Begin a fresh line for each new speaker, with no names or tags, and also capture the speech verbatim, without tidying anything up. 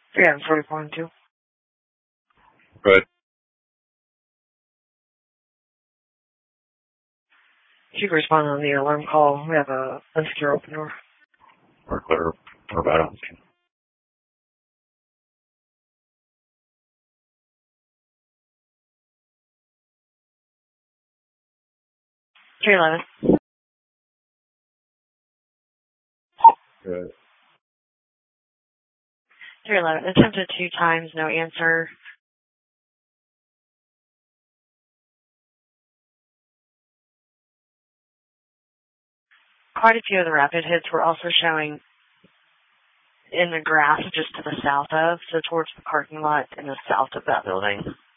Yeah, I'm forty point two.
Good.
You can respond on the alarm call. We have a unsecure open door.
We're clear. We're about on.
three eleven.
Good.
three eleven. Attempted two times, no answer. Quite a few of the rapid hits were also showing in the grass just to the south of, so towards the parking lot in the south of that building.